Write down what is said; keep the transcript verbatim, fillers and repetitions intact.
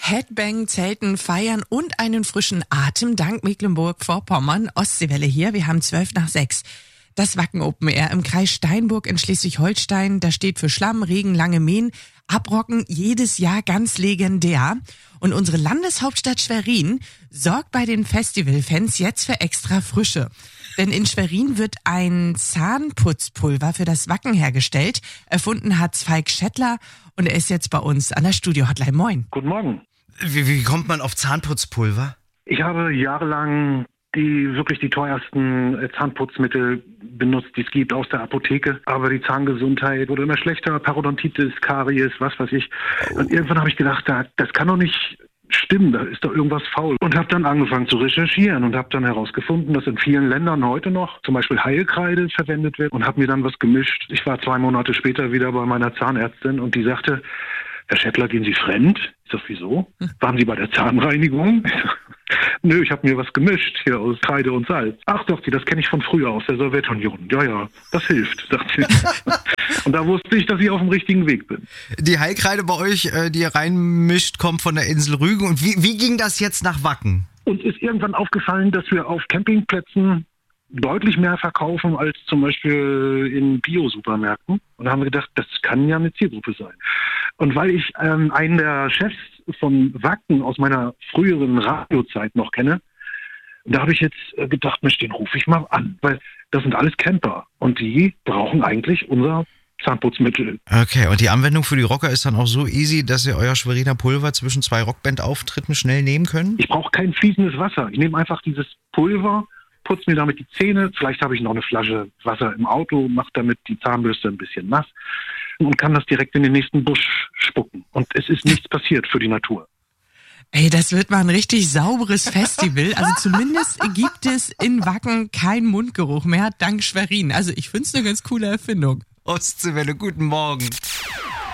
Headbang, Zelten, Feiern und einen frischen Atem dank Mecklenburg-Vorpommern. Ostseewelle hier, wir haben zwölf nach sechs. Das Wacken Open Air im Kreis Steinburg in Schleswig-Holstein, das steht für Schlamm, Regen, lange Mähen, Abrocken, jedes Jahr ganz legendär. Und unsere Landeshauptstadt Schwerin sorgt bei den Festivalfans jetzt für extra Frische. Denn in Schwerin wird ein Zahnputzpulver für das Wacken hergestellt. Erfunden hat Falk Schettler und er ist jetzt bei uns an der Studio-Hotline. Moin. Guten Morgen. Wie, wie kommt man auf Zahnputzpulver? Ich habe jahrelang die wirklich die teuersten Zahnputzmittel benutzt, die es gibt aus der Apotheke. Aber die Zahngesundheit wurde immer schlechter, Parodontitis, Karies, was weiß ich. Und irgendwann habe ich gedacht, das kann doch nicht stimmen, da ist doch irgendwas faul. Und habe dann angefangen zu recherchieren und habe dann herausgefunden, dass in vielen Ländern heute noch zum Beispiel Heilkreide verwendet wird und habe mir dann was gemischt. Ich war zwei Monate später wieder bei meiner Zahnärztin und die sagte, Herr Schettler, gehen Sie fremd? Ich sag, wieso? Waren Sie bei der Zahnreinigung? Nö, ich habe mir was gemischt hier aus Kreide und Salz. Ach doch, das kenne ich von früher aus der Sowjetunion. Ja, ja, das hilft, sagt sie. Und da wusste ich, dass ich auf dem richtigen Weg bin. Die Heilkreide bei euch, die ihr reinmischt, kommt von der Insel Rügen. Und wie, wie ging das jetzt nach Wacken? Uns ist irgendwann aufgefallen, dass wir auf Campingplätzen deutlich mehr verkaufen als zum Beispiel in Bio-Supermärkten. Und da haben wir gedacht, das kann ja eine Zielgruppe sein. Und weil ich ähm, einen der Chefs von Wacken aus meiner früheren Radiozeit noch kenne, da habe ich jetzt gedacht, Mensch, den rufe ich mal an. Weil das sind alles Camper und die brauchen eigentlich unser Zahnputzmittel. Okay, und die Anwendung für die Rocker ist dann auch so easy, dass ihr euer Schweriner Pulver zwischen zwei Rockband-Auftritten schnell nehmen könnt? Ich brauche kein fließendes Wasser. Ich nehme einfach dieses Pulver, putze mir damit die Zähne. Vielleicht habe ich noch eine Flasche Wasser im Auto, mache damit die Zahnbürste ein bisschen nass und kann das direkt in den nächsten Busch spucken. Und es ist nichts passiert für die Natur. Ey, das wird mal ein richtig sauberes Festival. Also zumindest gibt es in Wacken keinen Mundgeruch mehr, dank Schwerin. Also ich finde es eine ganz coole Erfindung. Ostseewelle, guten Morgen.